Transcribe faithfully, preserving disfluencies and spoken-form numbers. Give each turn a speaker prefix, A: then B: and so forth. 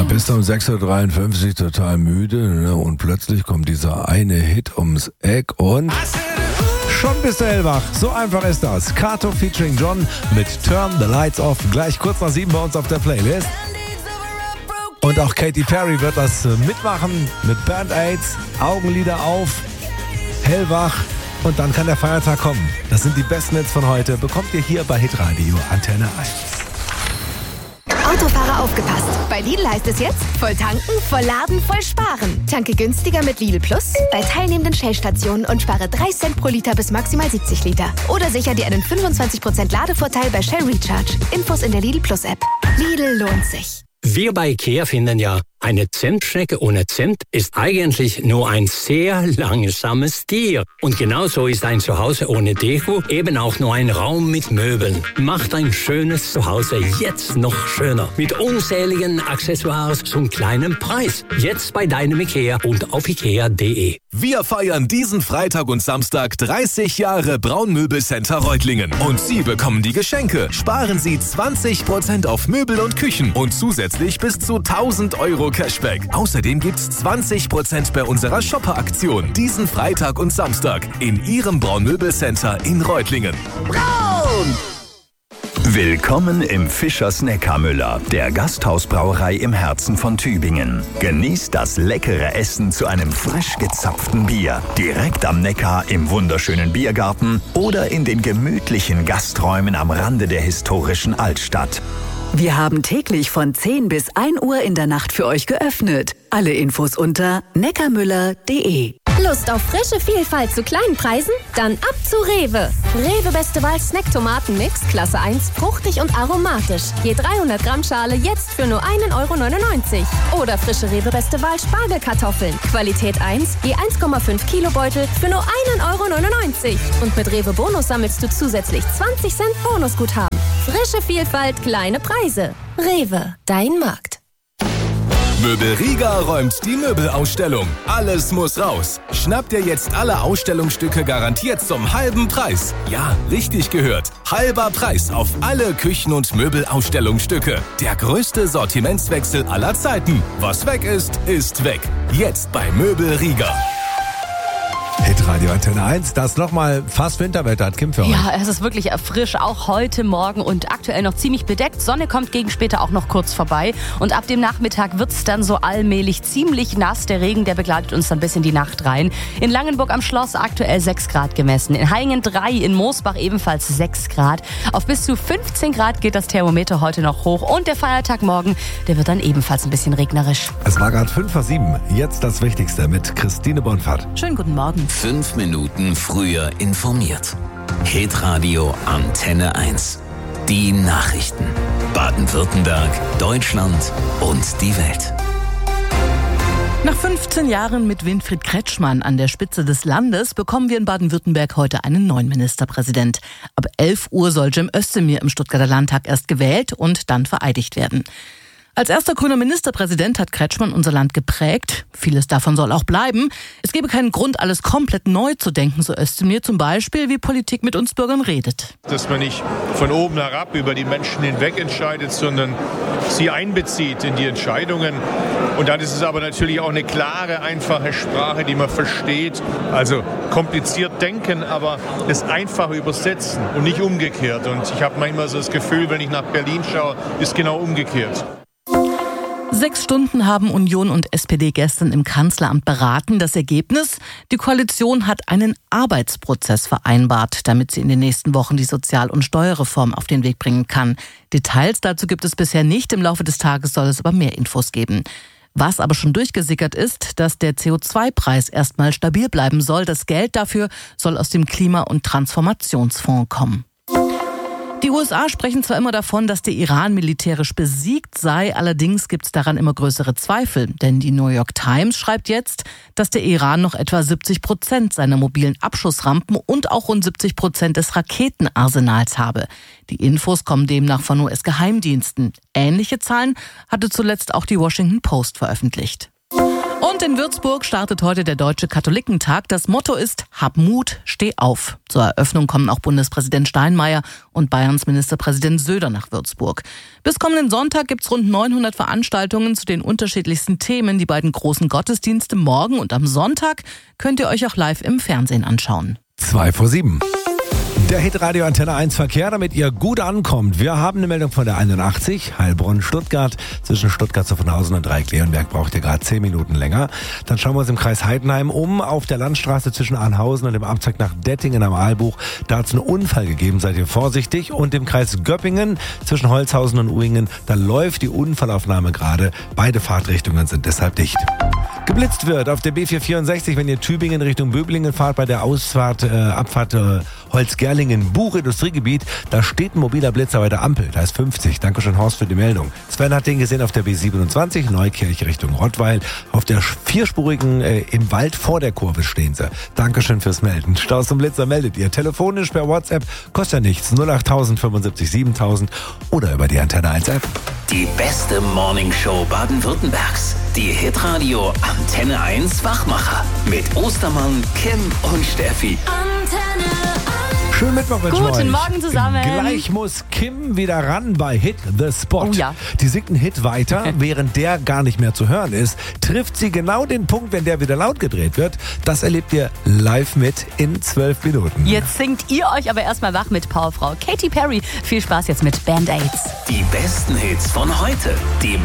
A: Da bist du um sechs Uhr dreiundfünfzig total müde, ne? Und plötzlich kommt dieser eine Hit ums Eck und schon bist du hellwach. So einfach ist das. Kato featuring John mit Turn the Lights Off. Gleich kurz nach sieben bei uns auf der Playlist. Und auch Katy Perry wird das mitmachen mit Band-Aids, Augenlider auf, hellwach. Und dann kann der Feiertag kommen. Das sind die besten Hits von heute. Bekommt ihr hier bei Hitradio Antenne eins.
B: Autofahrer aufgepasst. Bei Lidl heißt es jetzt, voll tanken, voll laden, voll sparen. Tanke günstiger mit Lidl Plus bei teilnehmenden Shell-Stationen und spare drei Cent pro Liter bis maximal siebzig Liter. Oder sicher dir einen fünfundzwanzig Prozent Ladevorteil bei Shell Recharge. Infos in der Lidl Plus App. Lidl lohnt sich.
C: Wir bei IKEA finden ja, eine Zimtschnecke ohne Zimt ist eigentlich nur ein sehr langsames Tier. Und genauso ist ein Zuhause ohne Deko eben auch nur ein Raum mit Möbeln. Macht ein schönes Zuhause jetzt noch schöner. Mit unzähligen Accessoires zum kleinen Preis. Jetzt bei deinem IKEA und auf ikea punkt de.
D: Wir feiern diesen Freitag und Samstag dreißig Jahre Braunmöbelcenter Reutlingen. Und Sie bekommen die Geschenke. Sparen Sie zwanzig Prozent auf Möbel und Küchen und zusätzlich bis zu tausend Euro Cashback. Außerdem gibt's zwanzig Prozent bei unserer Shopper-Aktion. Diesen Freitag und Samstag in Ihrem Braunmöbelcenter in Reutlingen.
E: Braun! Willkommen im Fischers Neckarmüller, der Gasthausbrauerei im Herzen von Tübingen. Genießt das leckere Essen zu einem frisch gezapften Bier. Direkt am Neckar im wunderschönen Biergarten oder in den gemütlichen Gasträumen am Rande der historischen Altstadt.
F: Wir haben täglich von zehn bis ein Uhr in der Nacht für euch geöffnet. Alle Infos unter neckarmüller punkt de.
G: Lust auf frische Vielfalt zu kleinen Preisen? Dann ab zu Rewe. Rewe Beste Wahl Snack-Tomaten-Mix, Klasse eins, fruchtig und aromatisch. Je dreihundert Gramm Schale jetzt für nur einen Euro neunundneunzig. Oder frische Rewe Beste Wahl Spargelkartoffeln. Qualität eins, je eins Komma fünf Kilo Beutel für nur einen Euro neunundneunzig. Und mit Rewe Bonus sammelst du zusätzlich zwanzig Cent Bonusguthaben. Frische Vielfalt, kleine Preise. Rewe, dein Markt.
D: Möbel Riga räumt die Möbelausstellung. Alles muss raus. Schnappt ihr jetzt alle Ausstellungsstücke garantiert zum halben Preis. Ja, richtig gehört. Halber Preis auf alle Küchen- und Möbelausstellungsstücke. Der größte Sortimentswechsel aller Zeiten. Was weg ist, ist weg. Jetzt bei Möbel Riga.
A: Hitradio Antenne eins, das nochmal fast Winterwetter hat Kim für euch.
H: Ja, es ist wirklich frisch, auch heute Morgen und aktuell noch ziemlich bedeckt. Sonne kommt gegen später auch noch kurz vorbei und ab dem Nachmittag wird es dann so allmählich ziemlich nass. Der Regen, der begleitet uns dann bis in die Nacht rein. In Langenburg am Schloss aktuell sechs Grad gemessen, in Haingen drei, in Moosbach ebenfalls sechs Grad. Auf bis zu fünfzehn Grad geht das Thermometer heute noch hoch und der Feiertag morgen, der wird dann ebenfalls ein bisschen regnerisch.
A: Es war gerade fünf vor sieben, jetzt das Wichtigste mit Christine Bonfart.
H: Schönen guten Morgen.
I: Fünf Minuten früher informiert. Hitradio Antenne eins. Die Nachrichten. Baden-Württemberg, Deutschland und die Welt.
J: Nach fünfzehn Jahren mit Winfried Kretschmann an der Spitze des Landes bekommen wir in Baden-Württemberg heute einen neuen Ministerpräsident. Ab elf Uhr soll Cem Özdemir im Stuttgarter Landtag erst gewählt und dann vereidigt werden. Als erster grüner Ministerpräsident hat Kretschmann unser Land geprägt. Vieles davon soll auch bleiben. Es gebe keinen Grund, alles komplett neu zu denken, so Özdemir zum Beispiel, wie Politik mit uns Bürgern redet.
K: Dass man nicht von oben herab über die Menschen hinweg entscheidet, sondern sie einbezieht in die Entscheidungen. Und dann ist es aber natürlich auch eine klare, einfache Sprache, die man versteht. Also kompliziert denken, aber das einfach übersetzen und nicht umgekehrt. Und ich habe manchmal so das Gefühl, wenn ich nach Berlin schaue, ist genau umgekehrt.
J: Sechs Stunden haben Union und S P D gestern im Kanzleramt beraten. Das Ergebnis? Die Koalition hat einen Arbeitsprozess vereinbart, damit sie in den nächsten Wochen die Sozial- und Steuerreform auf den Weg bringen kann. Details dazu gibt es bisher nicht. Im Laufe des Tages soll es aber mehr Infos geben. Was aber schon durchgesickert ist, dass der C O zwei Preis erstmal stabil bleiben soll. Das Geld dafür soll aus dem Klima- und Transformationsfonds kommen. Die U S A sprechen zwar immer davon, dass der Iran militärisch besiegt sei, allerdings gibt es daran immer größere Zweifel. Denn die New York Times schreibt jetzt, dass der Iran noch etwa siebzig Prozent seiner mobilen Abschussrampen und auch rund siebzig Prozent des Raketenarsenals habe. Die Infos kommen demnach von U S-Geheimdiensten. Ähnliche Zahlen hatte zuletzt auch die Washington Post veröffentlicht. Und in Würzburg startet heute der Deutsche Katholikentag. Das Motto ist: Hab Mut, steh auf. Zur Eröffnung kommen auch Bundespräsident Steinmeier und Bayerns Ministerpräsident Söder nach Würzburg. Bis kommenden Sonntag gibt's rund neunhundert Veranstaltungen zu den unterschiedlichsten Themen. Die beiden großen Gottesdienste morgen und am Sonntag könnt ihr euch auch live im Fernsehen anschauen.
A: Zwei vor sieben. Der Hitradio Antenne eins Verkehr, damit ihr gut ankommt. Wir haben eine Meldung von der einundachtzig, Heilbronn-Stuttgart. Zwischen Stuttgart, Zuffenhausen und Dreieck-Leonberg braucht ihr gerade zehn Minuten länger. Dann schauen wir uns im Kreis Heidenheim um. Auf der Landstraße zwischen Arnhausen und dem Abzweig nach Dettingen am Aalbuch. Da hat es einen Unfall gegeben, seid ihr vorsichtig. Und im Kreis Göppingen zwischen Holzhausen und Uingen, da läuft die Unfallaufnahme gerade. Beide Fahrtrichtungen sind deshalb dicht. Geblitzt wird auf der B vierhundertvierundsechzig, wenn ihr Tübingen Richtung Böblingen fahrt, bei der Ausfahrt, äh, Abfahrt äh, Holzgerlingen, Buch, Industriegebiet, da steht ein mobiler Blitzer bei der Ampel, da ist fünfzig. Dankeschön, Horst, für die Meldung. Sven hat den gesehen auf der B siebenundzwanzig, Neukirch Richtung Rottweil. Auf der vierspurigen äh, im Wald vor der Kurve stehen sie. Dankeschön fürs Melden. Staus zum Blitzer meldet ihr telefonisch per WhatsApp, kostet ja nichts, null acht null null fünfundsiebzig siebentausend oder über die Antenne eins App.
I: Die beste Morningshow Baden-Württembergs. Die Hitradio Antenne eins Wachmacher. Mit Ostermann, Kim und Steffi.
G: Antenne eins.
A: Schönen Mittwoch mit
H: Guten
A: euch.
H: Morgen zusammen.
A: Gleich muss Kim wieder ran bei Hit the Spot.
H: Oh ja.
A: Die singt einen Hit weiter, während der gar nicht mehr zu hören ist. Trifft sie genau den Punkt, wenn der wieder laut gedreht wird. Das erlebt ihr live mit in zwölf Minuten.
H: Jetzt singt ihr euch aber erstmal wach mit Powerfrau Katy Perry. Viel Spaß jetzt mit Band-Aids.
I: Die besten Hits von heute. Die